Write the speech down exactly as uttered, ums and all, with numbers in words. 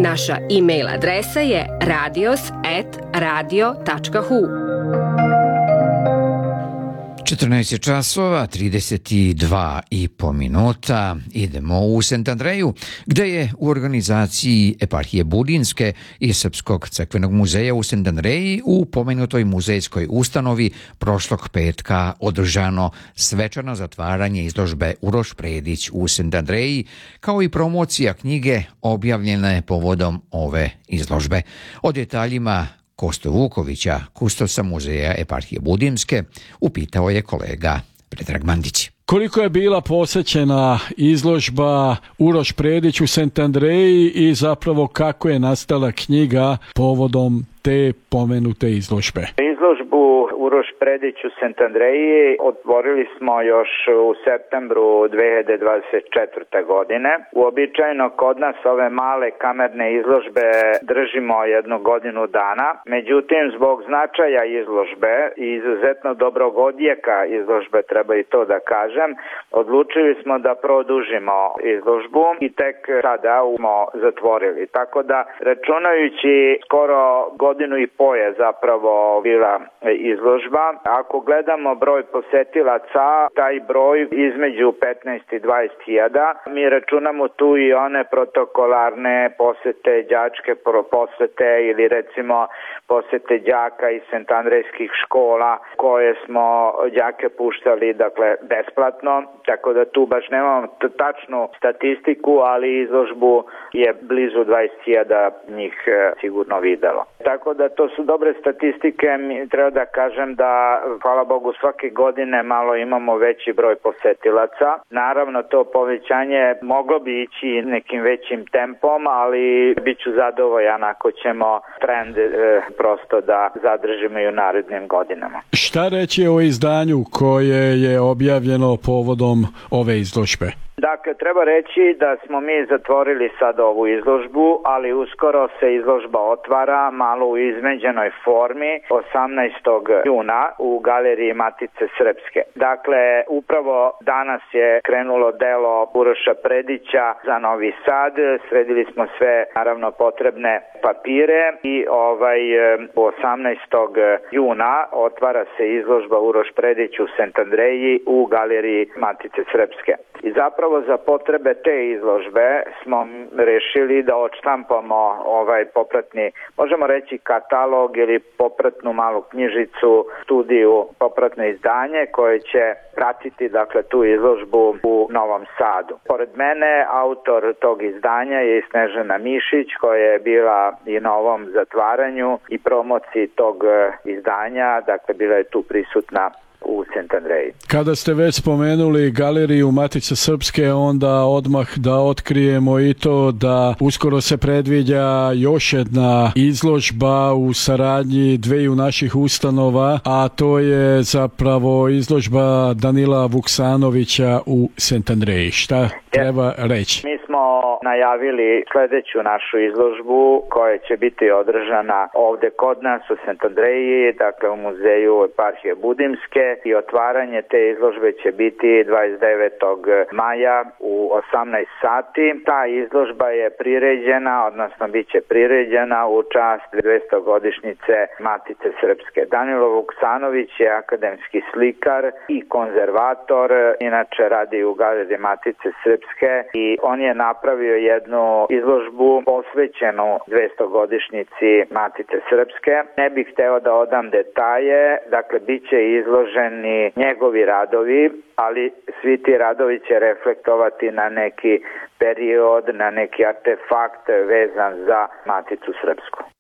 Naša e-mail adresa je radios at radio tačka hu. četrnaest časova, trideset dva i po minuta. Idemo u Santandreju, gde je u organizaciji Eparhije Budinske i Srpskog crkvenog muzeja u Santandreji u pomenutoj muzejskoj ustanovi prošlog petka održano svečano zatvaranje izložbe Uroš Predić u Santandreji, kao i promocija knjige objavljene povodom ove izložbe. O detaljima Kosto Vukovića, kustosa muzeja Eparhije Budimske, upitao je kolega Predrag Mandić. Koliko je bila posvećena izložba Uroš Predić u Santandreji i zapravo kako je nastala knjiga povodom te pomenute izložbe? Izložbu Uroš Predić u Santandreji otvorili smo još u septembru dve hiljade dvadeset četvrte. godine. Uobičajeno kod nas ove male kamerne izložbe držimo jednu godinu dana. Međutim, zbog značaja izložbe i izuzetno dobrog odjeka izložbe, treba i to da kažem, odlučili smo da produžimo izložbu i tek sada smo zatvorili. Tako da, računajući skoro godinu i po je zapravo bila izložba. Ako gledamo broj posetilaca, taj broj između petnaest i dvadeset hiljada, mi računamo tu i one protokolarne posete, đačke posete ili recimo posete đaka iz santandrejskih škola koje smo đake puštali dakle besplatno, tako da tu baš nemamo tačnu statistiku, ali izložbu je blizu dvadeset hiljada njih sigurno videlo. Tako da to su dobre statistike. Treba da kažem da, hvala Bogu, svake godine malo imamo veći broj posetilaca. Naravno, to povećanje moglo bi ići nekim većim tempom, ali bit ću zadovoljan ako ćemo trend e, prosto da zadržimo i u narednim godinama. Šta reći o izdanju koje je objavljeno povodom ove izložbe? Dakle, treba reći da smo mi zatvorili sad ovu izložbu, ali uskoro se izložba otvara malo u izmenjenoj formi osamnaestog juna u Galeriji Matice Srpske. Dakle, upravo danas je krenulo delo Uroša Predića za Novi Sad. Sredili smo sve, naravno, potrebne papire i ovaj osamnaestog juna otvara se izložba Uroš Predić u Santandreji u Galeriji Matice Srpske. I zapravo za potrebe te izložbe smo rešili da odštampamo ovaj popratni, možemo reći katalog ili popratnu malu knjižicu, studiju, popratno izdanje koje će pratiti dakle tu izložbu u Novom Sadu. Pored mene autor tog izdanja je i Snežana Mišić koja je bila i na ovom zatvaranju i promociji tog izdanja, dakle bila je tu prisutna u Santandreji. Kada ste već spomenuli Galeriju Matice Srpske, onda odmah da otkrijemo i to da uskoro se predviđa još jedna izložba u saradnji dveju naših ustanova, a to je zapravo izložba Danila Vuksanovića u Santandreji. Šta treba reći? Mi smo najavili sledeću našu izložbu koja će biti održana ovde kod nas u Santandreji, dakle u muzeju Eparhije Budimske, i otvaranje te izložbe će biti dvadeset devetog maja u osamnaest sati. Ta izložba je priređena, odnosno bit će priređena u čast dvestogodišnjice Matice Srpske. Danilo Vuksanović je akademski slikar i konzervator, inače radi u Galeriji Matice Srpske i on je napravio jednu izložbu posvećenu dvestogodišnjici Matice Srpske. Ne bih hteo da odam detalje, dakle bit će izloženi njegovi radovi, ali svi ti radovi će reflektovati na neki period, na neki artefakt vezan za Maticu Srpsku.